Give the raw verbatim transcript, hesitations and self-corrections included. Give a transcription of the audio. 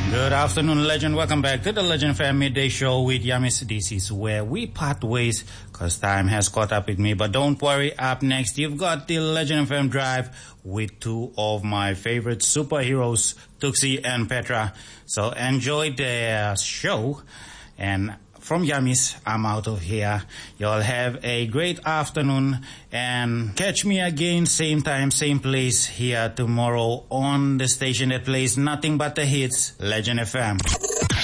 Good afternoon, Legend. Welcome back to the Legend F M Midday Show with Yamis. This is where we part ways because time has caught up with me. But don't worry, up next, you've got the Legend F M Drive with two of my favorite superheroes, Tuxi and Petra. So enjoy their show. And from Yamis, I'm out of here. Y'all have a great afternoon and catch me again, same time, same place here tomorrow on the station that plays nothing but the hits, Legend F M.